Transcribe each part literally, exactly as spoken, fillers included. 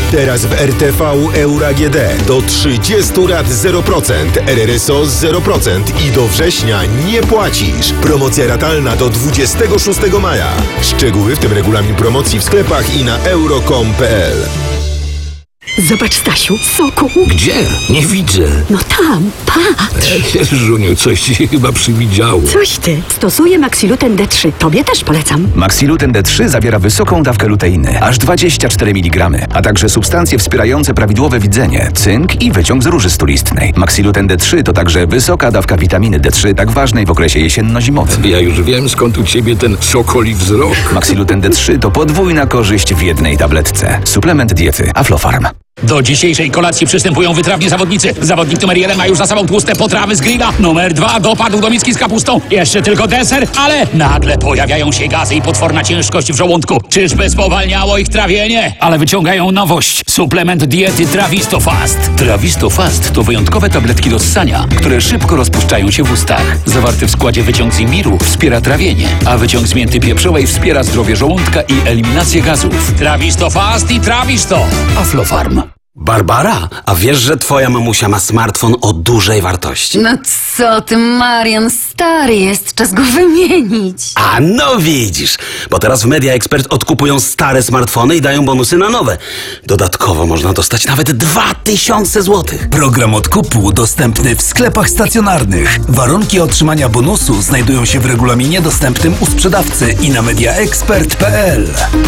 Teraz w R T V Euro A G D do trzydziestu lat zero procent, R R S O zero procent i do września nie płacisz. Promocja ratalna do dwudziestego szóstego maja. Szczegóły, w tym regulamin promocji w sklepach i na euro kropka com kropka p l. Zobacz, Stasiu, soku. Gdzie? Nie widzę. No tam, patrz. Żuniu, coś ci chyba przywidziało. Coś ty. Stosuję Maxiluten D trzy. Tobie też polecam. Maxiluten D trzy zawiera wysoką dawkę luteiny, aż dwadzieścia cztery miligramy, a także substancje wspierające prawidłowe widzenie, cynk i wyciąg z róży stulistnej. Maxiluten D trzy to także wysoka dawka witaminy D trzy, tak ważnej w okresie jesienno-zimowym. Ja już wiem, skąd u ciebie ten sokoli wzrok. Maxiluten D trzy to podwójna korzyść w jednej tabletce. Suplement diety Aflofarm. Do dzisiejszej kolacji przystępują wytrawni zawodnicy. Zawodnik numer jeden ma już za sobą tłuste potrawy z grilla. Numer dwa dopadł do miski z kapustą. Jeszcze tylko deser, ale nagle pojawiają się gazy i potworna ciężkość w żołądku. Czyżby spowalniało ich trawienie? Ale wyciągają nowość. Suplement diety Trawisto Fast. Trawisto Fast to wyjątkowe tabletki do ssania, które szybko rozpuszczają się w ustach. Zawarty w składzie wyciąg z imbiru wspiera trawienie, a wyciąg z mięty pieprzowej wspiera zdrowie żołądka i eliminację gazów. Trawisto Fast i Trawisto. Aflofarm. Barbara, a wiesz, że twoja mamusia ma smartfon o dużej wartości? No co ty, Marian, stary jest, czas go wymienić. A no widzisz, bo teraz w Media Expert odkupują stare smartfony i dają bonusy na nowe. Dodatkowo można dostać nawet dwa tysiące złotych. Program odkupu dostępny w sklepach stacjonarnych. Warunki otrzymania bonusu znajdują się w regulaminie dostępnym u sprzedawcy i na mediaexpert kropka p l.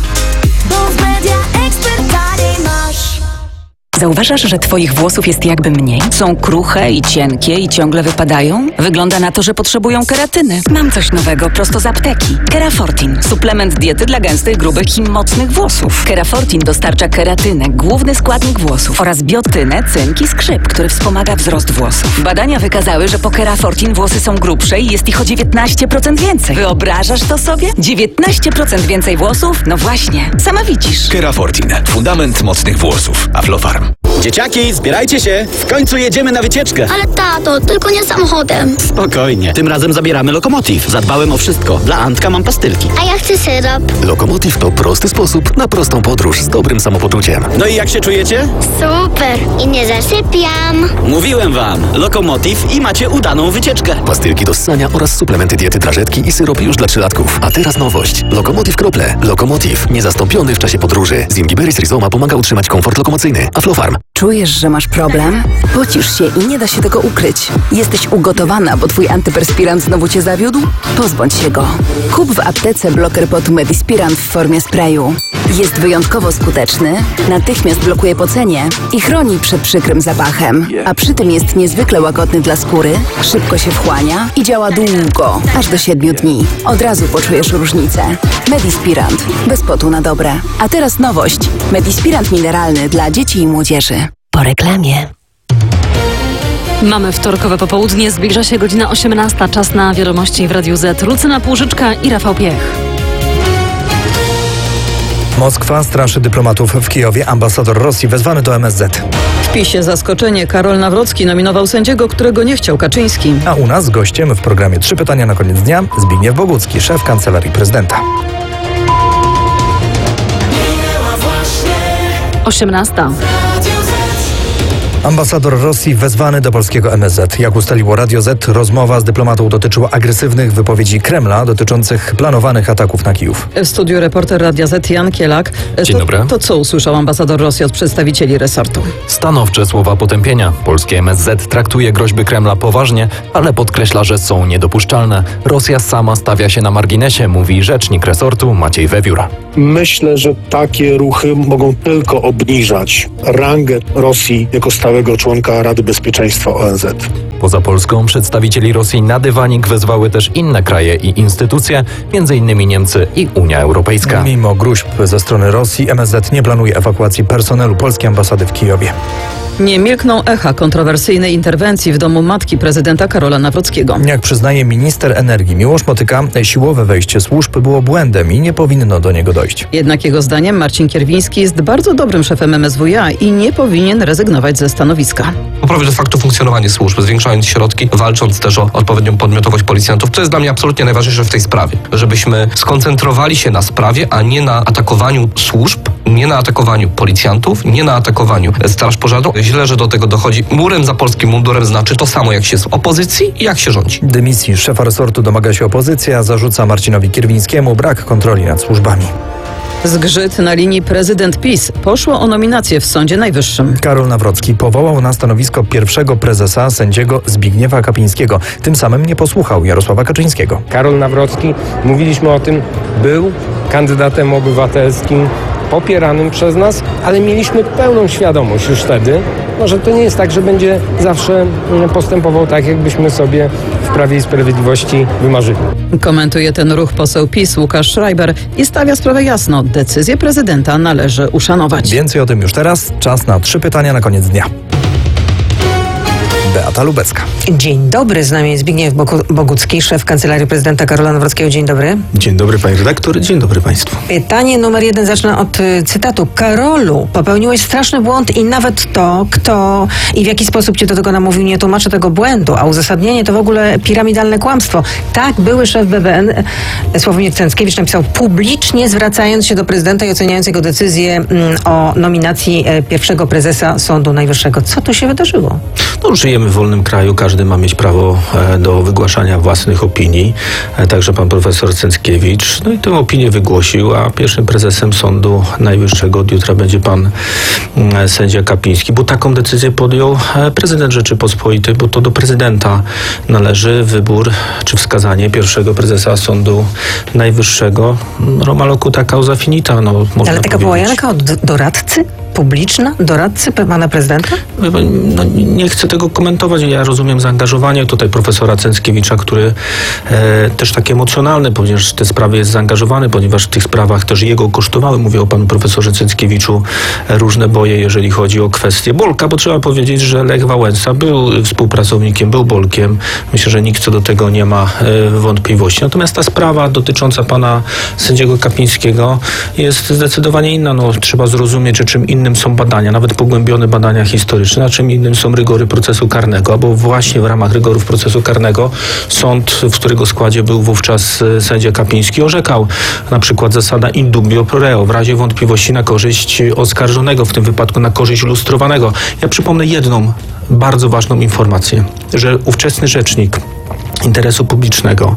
Bo w Media Expert taniej masz. Zauważasz, że twoich włosów jest jakby mniej? Są kruche i cienkie i ciągle wypadają? Wygląda na to, że potrzebują keratyny. Mam coś nowego prosto z apteki. Kerafortin. Suplement diety dla gęstych, grubych i mocnych włosów. Kerafortin dostarcza keratynę, główny składnik włosów, oraz biotynę, cynk i skrzyp, który wspomaga wzrost włosów. Badania wykazały, że po Kerafortin włosy są grubsze i jest ich o dziewiętnaście procent więcej. Wyobrażasz to sobie? dziewiętnaście procent więcej włosów? No właśnie, sama widzisz. Kerafortin. Fundament mocnych włosów. Aflofarm. Dzieciaki, zbierajcie się! W końcu jedziemy na wycieczkę! Ale tato, tylko nie samochodem. Spokojnie, tym razem zabieramy Lokomotiv. Zadbałem o wszystko. Dla Antka mam pastylki. A ja chcę syrop. Lokomotiv to prosty sposób na prostą podróż z dobrym samopoczuciem. No i jak się czujecie? Super! I nie zasypiam. Mówiłem wam, Lokomotiv i macie udaną wycieczkę. Pastylki do ssania oraz suplementy diety drażetki i syrop już dla trzylatków. A teraz nowość. Lokomotiv krople. Lokomotiv. Niezastąpiony w czasie podróży. Zingiberis rhizoma pomaga utrzymać komfort lokomocyjny. Aflofarm. Czujesz, że masz problem? Pocisz się i nie da się tego ukryć. Jesteś ugotowana, bo twój antyperspirant znowu cię zawiódł? Pozbądź się go. Kup w aptece bloker potu Medispirant w formie sprayu. Jest wyjątkowo skuteczny, natychmiast blokuje pocenie i chroni przed przykrym zapachem. A przy tym jest niezwykle łagodny dla skóry, szybko się wchłania i działa długo, aż do siedmiu dni. Od razu poczujesz różnicę. Medispirant. Bez potu na dobre. A teraz nowość. Medispirant mineralny dla dzieci i młodzieży. Po reklamie. Mamy wtorkowe popołudnie, zbliża się godzina osiemnasta. Czas na wiadomości w Radiu Z. Lucyna Półżyczka i Rafał Piech. Moskwa straszy dyplomatów w Kijowie. Ambasador Rosji wezwany do M S Z. W PiSie zaskoczenie. Karol Nawrocki nominował sędziego, którego nie chciał Kaczyński. A u nas gościem w programie Trzy pytania na koniec dnia Zbigniew Bogucki, szef Kancelarii Prezydenta. osiemnasta. Ambasador Rosji wezwany do polskiego M S Z. Jak ustaliło Radio Z, rozmowa z dyplomatą dotyczyła agresywnych wypowiedzi Kremla dotyczących planowanych ataków na Kijów. W studiu reporter Radia Z Jan Kielak. Dzień to, dobry. To co usłyszał ambasador Rosji od przedstawicieli resortu? Stanowcze słowa potępienia. Polskie M S Z traktuje groźby Kremla poważnie, ale podkreśla, że są niedopuszczalne. Rosja sama stawia się na marginesie, mówi rzecznik resortu Maciej Wewiór. Myślę, że takie ruchy mogą tylko obniżać rangę Rosji jako stałego członka Rady Bezpieczeństwa O N Z. Poza Polską przedstawicieli Rosji na dywanik wezwały też inne kraje i instytucje, między innymi Niemcy i Unia Europejska. Mimo gruźb ze strony Rosji, M S Z nie planuje ewakuacji personelu polskiej ambasady w Kijowie. Nie milkną echa kontrowersyjnej interwencji w domu matki prezydenta Karola Nawrockiego. Jak przyznaje minister energii Miłosz Motyka, siłowe wejście służb było błędem i nie powinno do niego dojść. Jednak jego zdaniem Marcin Kierwiński jest bardzo dobrym szefem M S W iA i nie powinien rezygnować ze stanowiska. Poprawić de facto funkcjonowanie służb, zwiększając środki, walcząc też o odpowiednią podmiotowość policjantów. To jest dla mnie absolutnie najważniejsze w tej sprawie. Żebyśmy skoncentrowali się na sprawie, a nie na atakowaniu służb, nie na atakowaniu policjantów, nie na atakowaniu straż pożarną. Źle, że do tego dochodzi. Murem za polskim mundurem znaczy to samo, jak się jest w opozycji i jak się rządzi. Dymisji szefa resortu domaga się opozycja, zarzuca Marcinowi Kierwińskiemu brak kontroli nad służbami. Zgrzyt na linii prezydent PiS. Poszło o nominację w Sądzie Najwyższym. Karol Nawrocki powołał na stanowisko pierwszego prezesa sędziego Zbigniewa Kapińskiego. Tym samym nie posłuchał Jarosława Kaczyńskiego. Karol Nawrocki, mówiliśmy o tym, był kandydatem obywatelskim popieranym przez nas, ale mieliśmy pełną świadomość już wtedy, no, że to nie jest tak, że będzie zawsze postępował tak, jakbyśmy sobie w Prawie i Sprawiedliwości wymarzyli. Komentuje ten ruch poseł PiS Łukasz Schreiber i stawia sprawę jasno. Decyzję prezydenta należy uszanować. Więcej o tym już teraz. Czas na trzy pytania na koniec dnia. Beata Lubecka. Dzień dobry, z nami jest Zbigniew Bogucki, szef Kancelarii Prezydenta Karola Nawrockiego. Dzień dobry. Dzień dobry pani redaktor, dzień dobry państwu. Pytanie numer jeden, zacznę od y, cytatu. Karolu, popełniłeś straszny błąd i nawet to, kto i w jaki sposób cię do tego namówił, nie tłumaczy tego błędu, a uzasadnienie to w ogóle piramidalne kłamstwo. Tak, były szef B B N Sławomir Cęckiewicz napisał publicznie, zwracając się do prezydenta i oceniając jego decyzję mm, o nominacji e, pierwszego prezesa Sądu Najwyższego. Co tu się wydarzyło? No, żyjemy w wolnym kraju, każdy ma mieć prawo e, do wygłaszania własnych opinii, e, także pan profesor Cęckiewicz. No i tę opinię wygłosił, a pierwszym prezesem Sądu Najwyższego od jutra będzie pan e, sędzia Kapiński, bo taką decyzję podjął e, prezydent Rzeczypospolitej, bo to do prezydenta należy wybór czy wskazanie pierwszego prezesa Sądu Najwyższego. Roma locuta causa finita. No, można Ale taka była Janka od doradcy? Publiczna? Doradcy pana prezydenta? No, nie chcę tego komentować. Ja rozumiem zaangażowanie tutaj profesora Cęckiewicza, który e, też tak emocjonalny, ponieważ te sprawy jest zaangażowany, ponieważ w tych sprawach też jego kosztowały, mówię o panu profesorze Cęckiewiczu, e, różne boje, jeżeli chodzi o kwestię Bolka, bo trzeba powiedzieć, że Lech Wałęsa był współpracownikiem, był Bolkiem. Myślę, że nikt co do tego nie ma e, wątpliwości. Natomiast ta sprawa dotycząca pana sędziego Kapińskiego jest zdecydowanie inna. No, trzeba zrozumieć, że czym innym są badania, nawet pogłębione badania historyczne, a czym innym są rygory procesu karnego, bo właśnie w ramach rygorów procesu karnego sąd, w którego składzie był wówczas sędzia Kapiński, orzekał na przykład zasada in dubio pro reo, w razie wątpliwości na korzyść oskarżonego, w tym wypadku na korzyść lustrowanego. Ja przypomnę jedną bardzo ważną informację, że ówczesny rzecznik interesu publicznego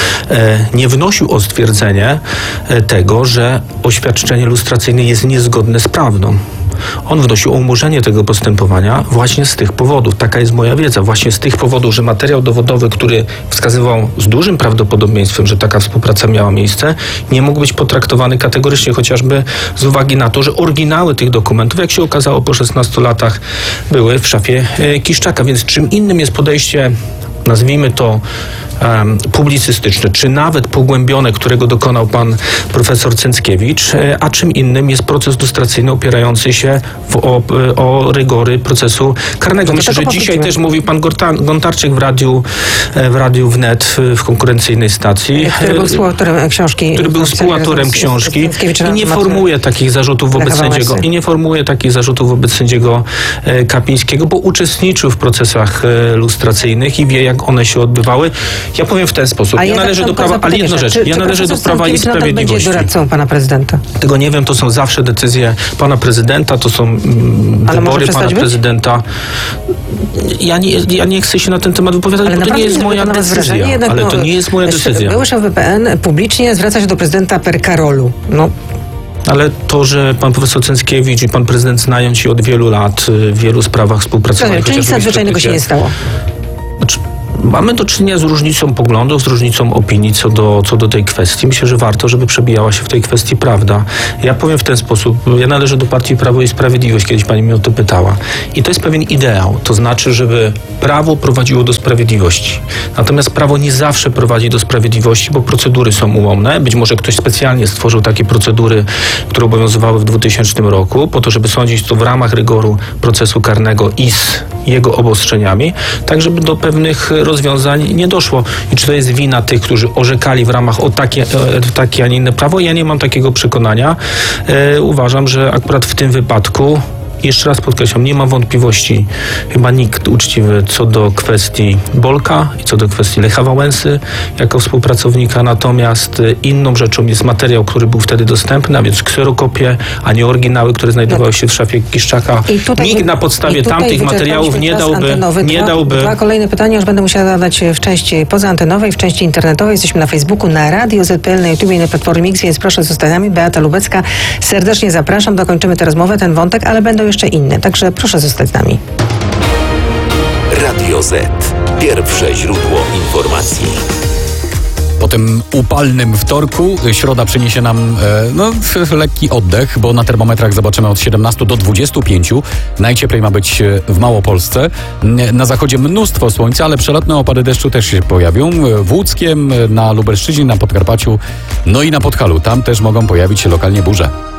e, nie wnosił o stwierdzenie e, tego, że oświadczenie lustracyjne jest niezgodne z prawdą. On wnosił o umorzenie tego postępowania właśnie z tych powodów. Taka jest moja wiedza. Właśnie z tych powodów, że materiał dowodowy, który wskazywał z dużym prawdopodobieństwem, że taka współpraca miała miejsce, nie mógł być potraktowany kategorycznie, chociażby z uwagi na to, że oryginały tych dokumentów, jak się okazało po szesnastu latach, były w szafie e, Kiszczaka. Więc czym innym jest podejście, nazwijmy to um, publicystyczne, czy nawet pogłębione, którego dokonał pan profesor Cęckiewicz, a czym innym jest proces lustracyjny opierający się w, o, o rygory procesu karnego. No Myślę, że dzisiaj powrócimy. też mówił pan Gorta, Gontarczyk w radiu, w radiu Wnet w konkurencyjnej stacji. Który był współautorem książki. Który był współautorem książki i nie formuje takich zarzutów wobec sędziego i nie formuje takich zarzutów wobec sędziego e, Kapińskiego, bo uczestniczył w procesach e, lustracyjnych i wie, jak one się odbywały. Ja powiem w ten sposób. A ja należę do prawa, ale jedna rzecz. Czy, ja czy należę do Prawa i Sprawiedliwości. Będzie doradcą pana prezydenta? Tego nie wiem, to są zawsze decyzje pana prezydenta, to są mm, wybory pana być? prezydenta. Ja nie, ja nie chcę się na ten temat wypowiadać, ale bo to nie jest moja decyzja. decyzja. Jednak, ale no, to nie jest moja decyzja. Były szef B P N publicznie zwraca się do prezydenta per Karolu. No. Ale to, że pan profesor Cęckiewicz i pan prezydent znają się od wielu lat, w wielu sprawach współpracowali. Czyli nic nadzwyczajnego się nie stało? Znaczy, Mamy do czynienia z różnicą poglądów, z różnicą opinii co do, co do tej kwestii. Myślę, że warto, żeby przebijała się w tej kwestii prawda. Ja powiem w ten sposób. Ja należę do partii Prawo i Sprawiedliwość, kiedyś pani mnie o to pytała. I to jest pewien ideał. To znaczy, żeby prawo prowadziło do sprawiedliwości. Natomiast prawo nie zawsze prowadzi do sprawiedliwości, bo procedury są ułomne. Być może ktoś specjalnie stworzył takie procedury, które obowiązywały w dwutysięcznym roku, po to, żeby sądzić to w ramach rygoru procesu karnego i z jego obostrzeniami, tak żeby do pewnych rozwiązań nie doszło. I czy to jest wina tych, którzy orzekali w ramach o takie, takie a nie inne prawo? Ja nie mam takiego przekonania. E, uważam, że akurat w tym wypadku, jeszcze raz podkreślam, nie mam wątpliwości, chyba nikt uczciwy co do kwestii Bolka i co do kwestii Lecha Wałęsy jako współpracownika, natomiast inną rzeczą jest materiał, który był wtedy dostępny, a więc kserokopie, a nie oryginały, które znajdowały się w szafie Kiszczaka. Nikt na podstawie tamtych materiałów nie dałby, nie dwa, dałby... Dwa kolejne pytania już będę musiała zadać w części pozaantenowej, w części internetowej. Jesteśmy na Facebooku, na Radio Z P L, na YouTube i na Platformie Mix, więc proszę zostać z nami. Beata Lubecka, serdecznie zapraszam. Dokończymy tę rozmowę, ten wątek, ale będą jeszcze inne, także proszę zostać z nami. Radio Z. Pierwsze źródło informacji. Po tym upalnym wtorku środa przyniesie nam e, no, lekki oddech, bo na termometrach zobaczymy od siedemnastu do dwudziestu pięciu. Najcieplej ma być w Małopolsce. Na zachodzie mnóstwo słońca, ale przelotne opady deszczu też się pojawią. W Łódzkiem, na Lubelszczyźnie, na Podkarpaciu, no i na Podhalu. Tam też mogą pojawić się lokalnie burze.